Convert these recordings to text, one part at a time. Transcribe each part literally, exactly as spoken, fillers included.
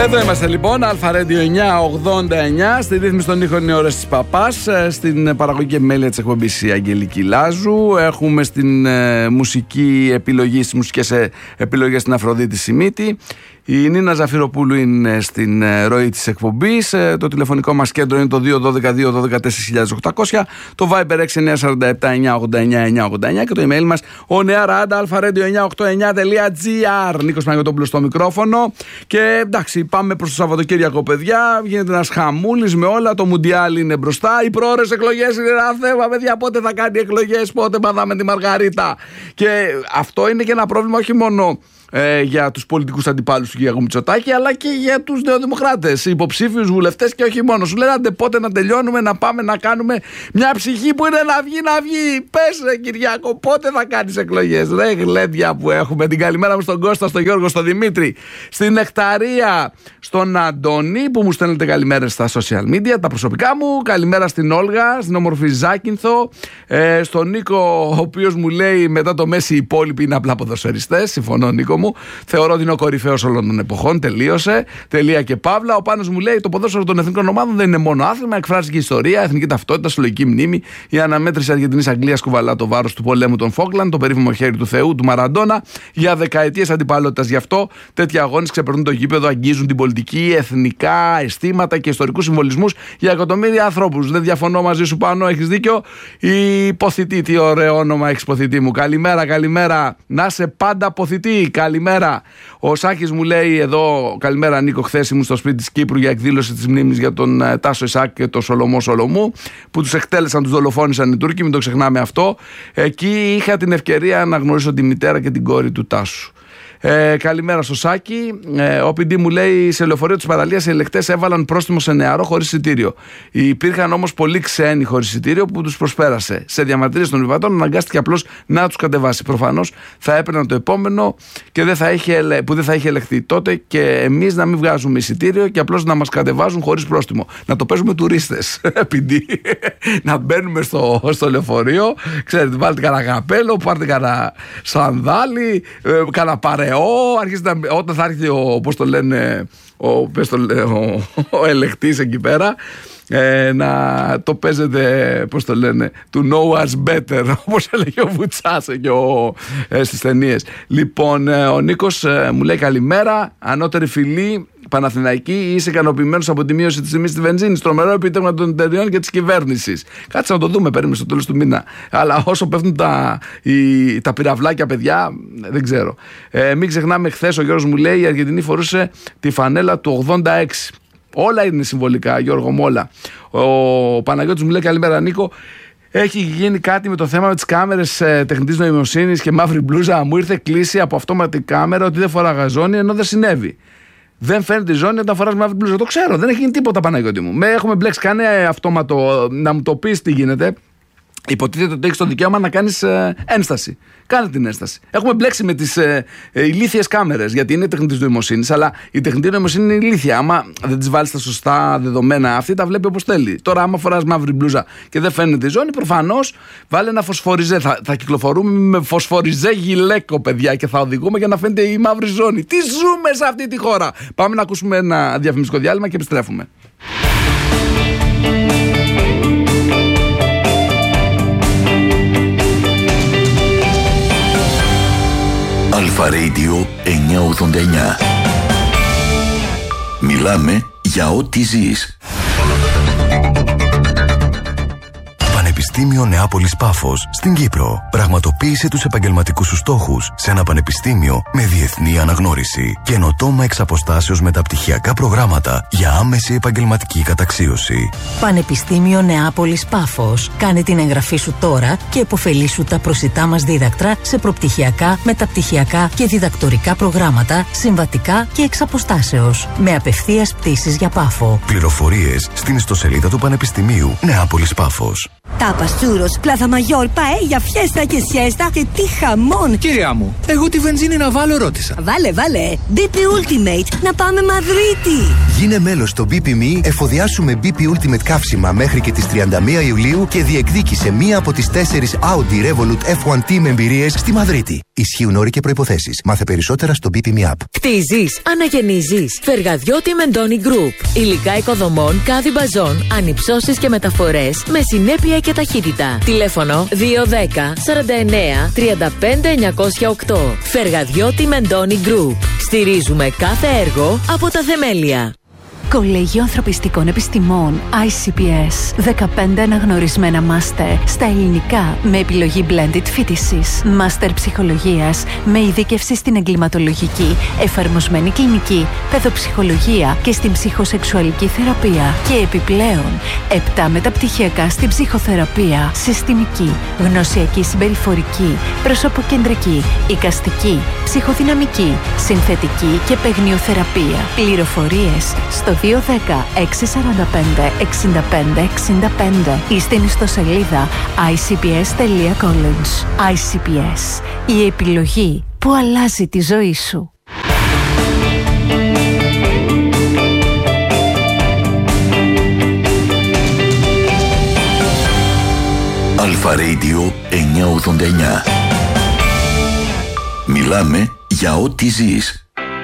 Εδώ είμαστε λοιπόν, Αλφα Radio εννιακόσια ογδόντα εννιά, στη ρύθμιση των ήχων οι ώρες της Παπάς, στην παραγωγή και επιμέλεια της εκπομπής η Αγγελική Λάζου. Έχουμε στην ε, μουσική επιλογή, στις μουσικές ε, επιλογές την Αφροδίτη Σιμίτη. Η Νίνα Ζαφυροπούλου είναι στην ε, ροή της εκπομπής. Ε, το τηλεφωνικό μας κέντρο είναι το δύο ένα δύο δύο ένα δύο τέσσερα χίλια οκτακόσια. Το Viber έξι εννιά τέσσερα επτά εννιά ογδόντα εννιά εννιά ογδόντα εννιά και το email μας onearanda alpha radio εννιακόσια ογδόντα εννιά τελεία gr. Νίκος Παναγιωτόπουλος στο μικρόφωνο. Και εντάξει, πάμε προς το Σαββατοκύριακο, παιδιά. Γίνεται ένας χαμούλης με όλα. Το Μουντιάλ είναι μπροστά. Οι πρόορες εκλογές είναι ένα θέμα, παιδιά. Πότε θα κάνει εκλογές, πότε παδάμε τη Μαργαρίτα. Και αυτό είναι και ένα πρόβλημα όχι μόνο Ε, για τους πολιτικούς αντιπάλους του Κυριάκου Μητσοτάκη, αλλά και για τους νεοδημοκράτες, υποψήφιους βουλευτές και όχι μόνο. Σου λέγανε πότε να τελειώνουμε, να πάμε να κάνουμε μια ψυχή που είναι να βγει, να βγει. Πες ρε Κυριάκο, πότε θα κάνεις εκλογές? Ρε γλέντια που έχουμε. Την καλημέρα μου στον Κώστα, στον Γιώργο, στον Δημήτρη, στην Νεκταρία, στον Αντώνη που μου στέλνετε καλημέρες στα social media, τα προσωπικά μου. Καλημέρα στην Όλγα, στην όμορφη Ζάκυνθο, ε, στον Νίκο, ο οποίος μου λέει μετά το Μέση οι υπόλοιποι είναι απλά ποδοσφαιριστές. Συμφωνώ, Νίκο μου. Θεωρώ ότι είναι ο κορυφαίος όλων των εποχών. Τελείωσε. Τελεία και παύλα. Ο Πάνος μου λέει: το ποδόσφαιρο των εθνικών ομάδων δεν είναι μόνο άθλημα. Εκφράζει και ιστορία, εθνική ταυτότητα, συλλογική μνήμη. Η αναμέτρηση Αργεντινής-Αγγλίας κουβαλά το βάρος του πολέμου των Φόκλαντ, το περίφημο χέρι του Θεού, του Μαραντόνα. Για δεκαετίες αντιπαλότητας. Γι' αυτό τέτοιοι αγώνες ξεπερνούν το γήπεδο, αγγίζουν την πολιτική, εθνικά αισθήματα και ιστορικούς συμβολισμούς για εκατομμύρια ανθρώπους. Δεν διαφωνώ μαζί σου, Πάνο, έχεις δίκιο. Η Ποθητή, τι ωραίο όνομα έχεις, Ποθητή μου. Καλημέρα, καλημέρα. Να σε πάντα Ποθητή. Καλημέρα. Ο Σάκης μου λέει εδώ: καλημέρα, Νίκο. Χθες ήμουν στο σπίτι της Κύπρου για εκδήλωση της μνήμης για τον uh, Τάσο Ισάκ και τον Σολομό Σολομού, που τους εκτέλεσαν, τους δολοφόνησαν οι Τούρκοι. Μην το ξεχνάμε αυτό. Εκεί είχα την ευκαιρία να γνωρίσω τη μητέρα και την κόρη του Τάσου. Ε, καλημέρα στο Σάκη. Ε, ο πι ντι μου λέει: σε λεωφορείο της παραλίας οι ελεκτές έβαλαν πρόστιμο σε νεαρό χωρίς εισιτήριο. Υπήρχαν όμως πολλοί ξένοι χωρίς εισιτήριο που τους προσπέρασε. Σε διαμαρτυρίες των επιβατών αναγκάστηκε απλώς να τους κατεβάσει. Προφανώς θα έπαιρναν το επόμενο και δεν θα είχε, που δεν θα είχε ελεγχθεί. Τότε και εμείς να μην βγάζουμε εισιτήριο και απλώς να μας κατεβάζουν χωρίς πρόστιμο. Να το παίζουμε τουρίστες. πι ντι. Να μπαίνουμε στο, στο λεωφορείο. Ξέρετε, βάλτε κανένα καπέλο, πάρτε κανένα σανδάλι, κανένα παρεό. Αρχίζετε να, όταν θα έρθει ο, πώς το λένε, ο, πες το, ο, ο ελεκτής εκεί πέρα, ε, να το παίζετε, πώς το λένε, to know us better, όπως έλεγε ο Βουτσάς και ο, ε, στις ταινίες. Λοιπόν, ε, ο Νίκος ε, μου λέει καλημέρα, ανώτερη φιλή Παναθηναϊκή, είσαι ικανοποιημένος από τη μείωση της τιμής της βενζίνης? Τρομερό επίτευγμα των εταιριών και της κυβέρνησης. Κάτσε να το δούμε, περίμενε στο τέλος του μήνα. Αλλά όσο πέφτουν τα, οι, τα πυραυλάκια, παιδιά, δεν ξέρω. Ε, μην ξεχνάμε, χθες ο Γιώργος μου λέει: η Αργεντινή φορούσε τη φανέλα του ογδόντα έξι. Όλα είναι συμβολικά, Γιώργο μου, όλα. Ο Παναγιώτης μου λέει καλημέρα, Νίκο. Έχει γίνει κάτι με το θέμα με τις κάμερες ε, τεχνητής νοημοσύνης και μαύρη μπλούζα. Μου ήρθε κλίση από αυτόματη κάμερα ότι δεν φοράγα ζώνη, ενώ δεν συνέβη. Δεν φαίνεται η ζώνη όταν φοράς μαύρη μπλούζα. Το ξέρω, δεν έχει γίνει τίποτα, Παναγιώτη μου. Με έχουμε μπλέξει, κάνε αυτόματο να μου το πεις τι γίνεται. Υποτίθεται ότι έχεις το δικαίωμα να κάνεις ε, ένσταση. Κάνε την ένσταση. Έχουμε μπλέξει με τις ε, ε, ηλίθιες κάμερες, γιατί είναι τεχνητής νοημοσύνης, αλλά η τεχνητή νοημοσύνη είναι ηλίθια. Άμα δεν τις βάλεις τα σωστά δεδομένα, αυτή τα βλέπει όπως θέλει. Τώρα, άμα φοράς μαύρη μπλούζα και δεν φαίνεται η ζώνη, προφανώς βάλε ένα φωσφοριζέ. Θα, θα κυκλοφορούμε με φωσφοριζέ γυλαίκο, παιδιά, και θα οδηγούμε για να φαίνεται η μαύρη ζώνη. Τι ζούμε σε αυτή τη χώρα! Πάμε να ακούσουμε ένα διαφημιστικό διάλειμμα και επιστρέφουμε. Αλφα Radio εννιακόσια ογδόντα εννιά. Μιλάμε για ό,τι ζεις. Πανεπιστήμιο Νεάπολης Πάφος στην Κύπρο. Πραγματοποίησε τους επαγγελματικούς σου στόχους σε ένα πανεπιστήμιο με διεθνή αναγνώριση. Καινοτόμα εξ αποστάσεως μεταπτυχιακά προγράμματα για άμεση επαγγελματική καταξίωση. Πανεπιστήμιο Νεάπολης Πάφος. Κάνε την εγγραφή σου τώρα και επωφελήσου τα προσιτά μας δίδακτρα σε προπτυχιακά, μεταπτυχιακά και διδακτορικά προγράμματα, συμβατικά και εξ αποστάσεως. Με απευθείας πτήσεις για Πάφο. Πληροφορίες στην ιστοσελίδα του Πανεπιστημίου Νεάπολης Πάφος. Τάπας, τσούρος, πλάθα μαγιόρ, παέλια, φιέστα και σιέστα και τι χαμόν! Κυρία μου, εγώ τη βενζίνη να βάλω ρώτησα. Βάλε, βάλε. ντι πι Ultimate, να πάμε Μαδρίτη. Γίνε μέλος στο μπι πι εμ ι, εφοδιάσου με μπι πι Ultimate καύσιμα μέχρι και τις τριάντα μία Ιουλίου και διεκδίκησε μία από τις τέσσερις Audi Revolut εφ ουάν τι με εμπειρίες στη Μαδρίτη. Ισχύουν όροι και προϋποθέσεις. Μάθε περισσότερα στο μπι πι εμ ι App. Κτίζεις, αναγεννίζεις. Φεργαδιώτη Μεντώνη Group. Υλικά οικοδομών, κάδι μπαζών, ανυψώσεις και μεταφορές με συνέπεια και ταχύτητα. Τηλέφωνο δύο ένα μηδέν σαράντα εννέα τριάντα πέντε εννιακόσια οκτώ. Φεργαδιώτη Μεντώνη Group. Στηρίζουμε κάθε έργο από τα θεμέλια. Κολέγιο Ανθρωπιστικών Επιστημών άι σι πι ες. δεκαπέντε αναγνωρισμένα μάστερ στα ελληνικά με επιλογή blended φοιτησης. Μάστερ ψυχολογίας με ειδίκευση στην εγκληματολογική, εφαρμοσμένη κλινική, παιδοψυχολογία και στην ψυχοσεξουαλική θεραπεία. Και επιπλέον, επτά μεταπτυχιακά στην ψυχοθεραπεία, συστημική, γνωσιακή συμπεριφορική, προσωποκεντρική, εικαστική, ψυχοδυναμική, συνθετική και παιγνιοθεραπεία. Πληροφορίες στο δύο ένα μηδέν έξι τέσσερα πέντε έξι πέντε έξι πέντε ή στην ιστοσελίδα άι σι πι ες τελεία college. άι σι πι ες, η επιλογή που αλλάζει τη ζωή σου. Αλφα Radio εννιακόσια ογδόντα εννιά. Μιλάμε για ό,τι ζεις.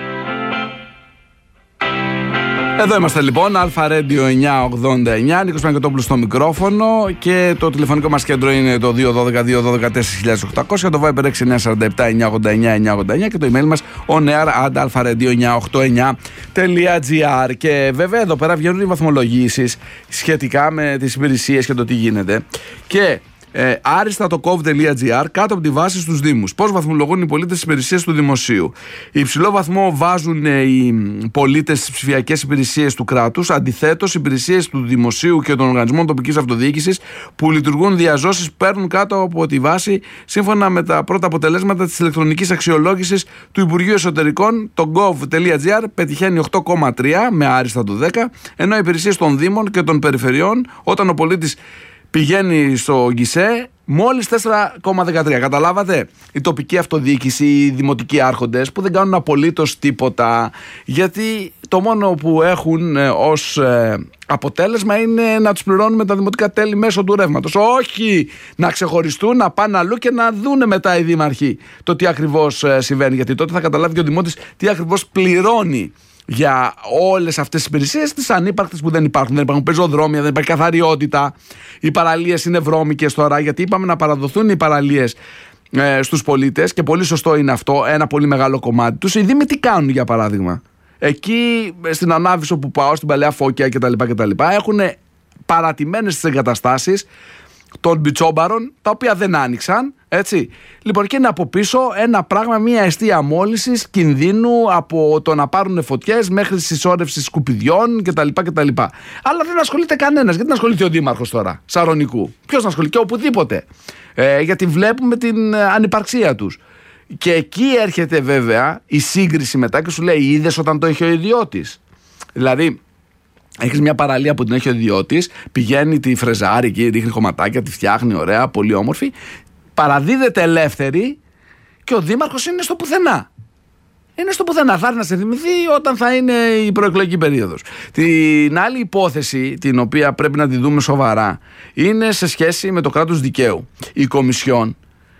Εδώ είμαστε λοιπόν, Αλφα Radio εννιακόσια ογδόντα εννιά, Νίκος Παναγιωτόπουλος στο μικρόφωνο και το τηλεφωνικό μας κέντρο είναι το δύο ένα δύο δύο ένα δύο τέσσερα χίλια οκτακόσια, το Viber έξι εννιά τέσσερα επτά εννιακόσια ογδόντα εννιά εννιακόσια ογδόντα εννιά και το email μας onair at alpharadio εννιακόσια ογδόντα εννιά τελεία gr. Και βέβαια εδώ πέρα βγαίνουν οι βαθμολογήσεις σχετικά με τις υπηρεσίες και το τι γίνεται. Και Ε, άριστατοκοβ τελεία gr, κάτω από τη βάση στους Δήμους. Πώς βαθμολογούν οι πολίτες τις υπηρεσίες του δημοσίου. Υψηλό βαθμό βάζουν ε, οι πολίτες στις ψηφιακές υπηρεσίες του κράτους. Αντιθέτως, οι υπηρεσίες του δημοσίου και των οργανισμών τοπικής αυτοδιοίκησης που λειτουργούν διαζώσεις παίρνουν κάτω από τη βάση σύμφωνα με τα πρώτα αποτελέσματα της ηλεκτρονικής αξιολόγησης του Υπουργείου Εσωτερικών. Το gov τελεία gr πετυχαίνει οκτώ κόμμα τρία με άριστατο δέκα, ενώ οι υπηρεσίες των Δήμων και των Περιφερειών, όταν ο πολίτης πηγαίνει στο γκισέ, μόλις τέσσερα κόμμα δεκατρία. Καταλάβατε, η τοπική αυτοδιοίκηση, οι δημοτικοί άρχοντες που δεν κάνουν απολύτως τίποτα, γιατί το μόνο που έχουν ε, ως ε, αποτέλεσμα είναι να τους πληρώνουμε τα δημοτικά τέλη μέσω του ρεύματος. Όχι να ξεχωριστούν, να πάνε αλλού και να δούνε μετά οι δήμαρχοι το τι ακριβώς ε, συμβαίνει, γιατί τότε θα καταλάβει και ο δημότης τι ακριβώς πληρώνει για όλες αυτές τις υπηρεσίες, τις ανύπαρκτες που δεν υπάρχουν. Δεν υπάρχουν πεζοδρόμια, δεν υπάρχει καθαριότητα. Οι παραλίες είναι βρώμικες τώρα, γιατί είπαμε να παραδοθούν οι παραλίες ε, στους πολίτες και πολύ σωστό είναι αυτό, ένα πολύ μεγάλο κομμάτι τους. Οι Δήμοι τι κάνουν, για παράδειγμα. Εκεί στην Ανάβησο που πάω, στην Παλαιά Φώκια κτλ. κτλ έχουν παρατημένες τις εγκαταστάσεις των μπιτσόμπαρων, τα οποία δεν άνοιξαν, έτσι. Λοιπόν, και είναι από πίσω ένα πράγμα, μια αιστεία μόλυνσης κινδύνου από το να πάρουν φωτιές μέχρι συσσόρευση σκουπιδιών κτλ. κτλ. Αλλά δεν ασχολείται κανένας. Γιατί να ασχολείται ο δήμαρχος τώρα, Σαρονικού? Ποιος να ασχολείται? Και οπουδήποτε. Ε, γιατί βλέπουμε την ανυπαρξία τους. Και εκεί έρχεται βέβαια η σύγκριση μετά και σου λέει, είδες όταν το έχει ο ιδιώτης? Δηλαδή, έχεις μια παραλία που την έχει ο ιδιώτης, πηγαίνει, τη φρεζάρει εκεί, ρίχνει χωματάκια, τη φτιάχνει ωραία, πολύ όμορφη, παραδίδεται ελεύθερη και ο δήμαρχος είναι στο πουθενά. Είναι στο πουθενά. Θα έρθει να σε θυμηθεί όταν θα είναι η προεκλογική περίοδος. Την άλλη υπόθεση, την οποία πρέπει να τη δούμε σοβαρά, είναι σε σχέση με το κράτος δικαίου. Η Κομισιόν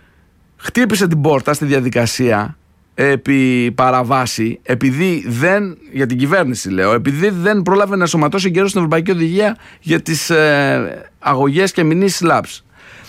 χτύπησε την πόρτα στη διαδικασία επί παραβάση, επειδή δεν, για την κυβέρνηση λέω, επειδή δεν πρόλαβε να σωματώσει εγκαίρως στην Ευρωπαϊκή Οδηγία για τις ε, αγωγές και μηνύσεις λαμπς.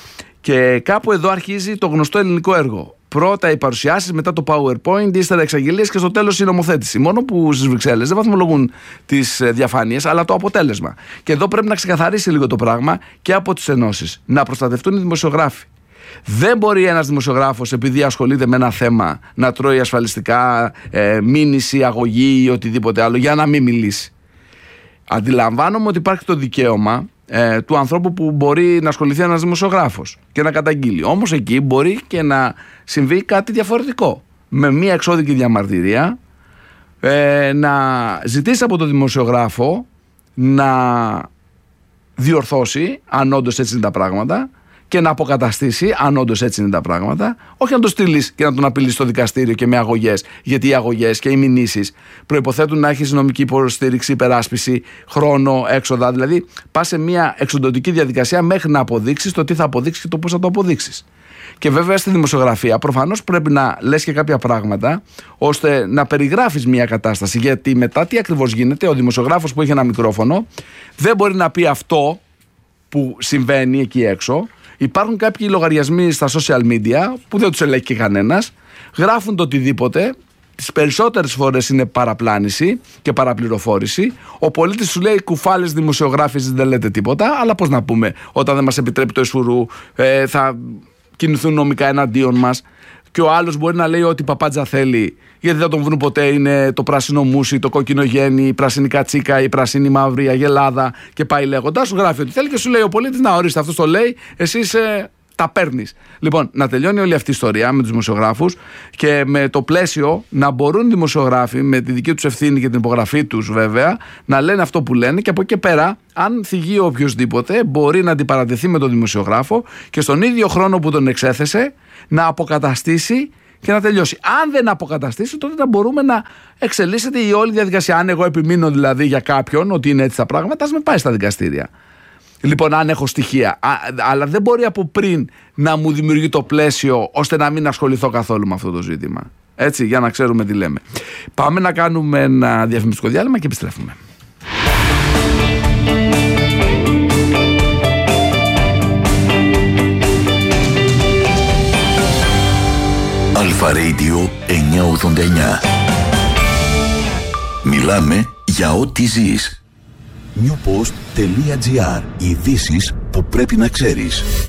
Και κάπου εδώ αρχίζει το γνωστό ελληνικό έργο. Πρώτα οι παρουσιάσεις, μετά το PowerPoint, ύστερα εξαγγελίες και στο τέλος η νομοθέτηση. Μόνο που στις Βρυξέλλες δεν βαθμολογούν τις διαφάνειες, αλλά το αποτέλεσμα. Και εδώ πρέπει να ξεκαθαρίσει λίγο το πράγμα και από τις ενώσεις. Να προστατευτούν οι δημοσιογράφοι. Δεν μπορεί ένας δημοσιογράφος, επειδή ασχολείται με ένα θέμα, να τρώει ασφαλιστικά, ε, μήνυση, αγωγή ή οτιδήποτε άλλο για να μην μιλήσει. Αντιλαμβάνομαι ότι υπάρχει το δικαίωμα ε, του ανθρώπου που μπορεί να ασχοληθεί ένας δημοσιογράφος και να καταγγείλει. Όμως εκεί μπορεί και να συμβεί κάτι διαφορετικό. Με μία εξώδικη διαμαρτυρία ε, να ζητήσει από τον δημοσιογράφο να διορθώσει, αν όντως έτσι είναι τα πράγματα, και να αποκαταστήσει, αν όντως έτσι είναι τα πράγματα, όχι να το στείλεις και να τον απειλείς στο δικαστήριο και με αγωγές. Γιατί οι αγωγές και οι μηνύσεις προϋποθέτουν να έχεις νομική υποστήριξη, υπεράσπιση, χρόνο, έξοδα. Δηλαδή, πας σε μια εξοντωτική διαδικασία μέχρι να αποδείξεις το τι θα αποδείξεις και το πώς θα το αποδείξεις. Και βέβαια στη δημοσιογραφία προφανώς πρέπει να λες και κάποια πράγματα ώστε να περιγράφεις μια κατάσταση. Γιατί μετά τι ακριβώς γίνεται, ο δημοσιογράφος που έχει ένα μικρόφωνο δεν μπορεί να πει αυτό που συμβαίνει εκεί έξω. Υπάρχουν κάποιοι λογαριασμοί στα social media που δεν τους ελέγχει κανένας, γράφουν το οτιδήποτε. Τις περισσότερες φορές είναι παραπλάνηση και παραπληροφόρηση. Ο πολίτης σου λέει κουφάλες δημοσιογράφες, δεν λέτε τίποτα. Αλλά πώς να πούμε, όταν δεν μας επιτρέπει το Εσουρού, ε, θα κινηθούν νομικά εναντίον μας. Και ο άλλος μπορεί να λέει ότι παπάντζα θέλει, γιατί δεν τον βρουν ποτέ. Είναι το πράσινο μουσι, το κόκκινο γέννη, η πράσινη κατσίκα, η πράσινη μαύρη, η αγελάδα και πάει λέγοντας. Σου γράφει ότι θέλει και σου λέει ο πολίτης, να ορίστε, αυτό το λέει, εσείς ε, τα παίρνεις. Λοιπόν, να τελειώνει όλη αυτή η ιστορία με τους δημοσιογράφους και με το πλαίσιο να μπορούν οι δημοσιογράφοι με τη δική τους ευθύνη και την υπογραφή τους βέβαια να λένε αυτό που λένε, και από εκεί και πέρα, αν θυγεί οποιοδήποτε, μπορεί να αντιπαρατεθεί με τον δημοσιογράφο και στον ίδιο χρόνο που τον εξέθεσε να αποκαταστήσει και να τελειώσει. Αν δεν αποκαταστήσει, τότε θα μπορούμε να εξελίσσεται η όλη διαδικασία. Αν εγώ επιμείνω δηλαδή για κάποιον ότι είναι έτσι τα πράγματα, ας με πάει στα δικαστήρια. Λοιπόν, αν έχω στοιχεία. Α, αλλά δεν μπορεί από πριν να μου δημιουργεί το πλαίσιο ώστε να μην ασχοληθώ καθόλου με αυτό το ζήτημα. Έτσι, για να ξέρουμε τι λέμε. Πάμε να κάνουμε ένα διαφημιστικό διάλειμμα και επιστρέφουμε. Αλφα Radio εννιακόσια ογδόντα εννιά. Μιλάμε για ό,τι ζεις. newpost.gr. Ειδήσεις που πρέπει να ξέρεις.